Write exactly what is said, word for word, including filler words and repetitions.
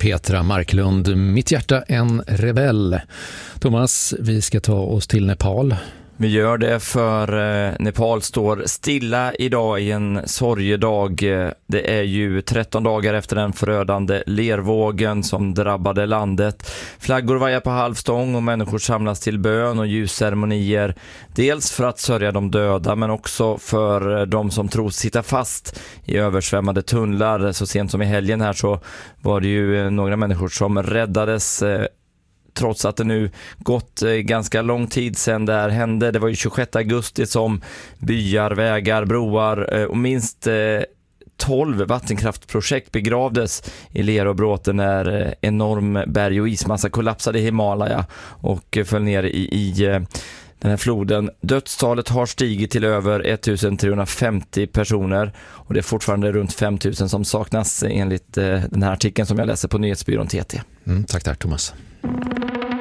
Petra Marklund, Mitt hjärta en rebell. Thomas, vi ska ta oss till Nepal. Vi gör det för eh, Nepal står stilla idag i en sorgedag. Det är ju tretton dagar efter den förödande lervågen som drabbade landet. Flaggor vajar på halvstång och människor samlas till bön och ljusceremonier. Dels för att sörja de döda men också för de som tros sitta fast i översvämmade tunnlar. Så sent som i helgen här så var det ju några människor som räddades eh, trots att det nu gått ganska lång tid sedan det här hände. Det var ju tjugosjätte augusti som byar, vägar, broar och minst tolv vattenkraftprojekt begravdes i lera och bråte när enorm berg- och ismassa kollapsade i Himalaya och föll ner i, i den här floden. Dödstalet har stigit till över ettusen trehundrafemtio personer och det är fortfarande runt fem tusen som saknas enligt den här artikeln som jag läser på nyhetsbyrån T T. Mm, tack där, Thomas.